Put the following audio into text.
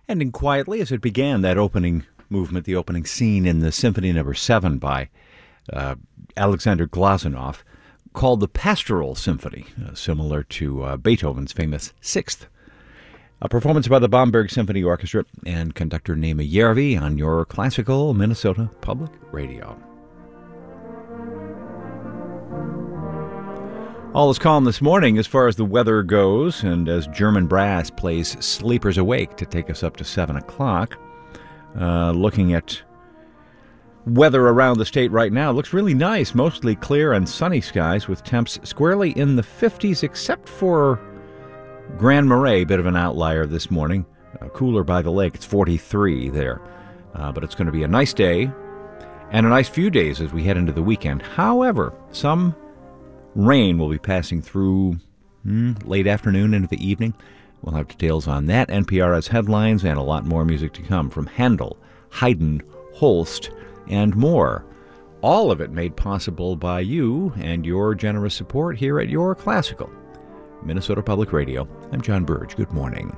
Ending quietly as it began, that opening movement, the opening scene in the Symphony No. 7 by Alexander Glazunov, called the Pastoral Symphony, similar to Beethoven's famous Sixth. A performance by the Bamberg Symphony Orchestra and conductor Naima Järvi on your classical Minnesota Public Radio. All is calm this morning as far as the weather goes, and as German Brass plays Sleepers Awake to take us up to 7 o'clock. Looking at weather around the state right now, looks really nice. Mostly clear and sunny skies with temps squarely in the 50s, except for Grand Marais, bit of an outlier this morning. Cooler by the lake, it's 43 there. But it's going to be a nice day and a nice few days as we head into the weekend. However, some rain will be passing through late afternoon into the evening. We'll have details on that, NPR's headlines, and a lot more music to come from Handel, Haydn, Holst, and more. All of it made possible by you and your generous support here at Your Classical Minnesota Public Radio. I'm John Burge. Good morning.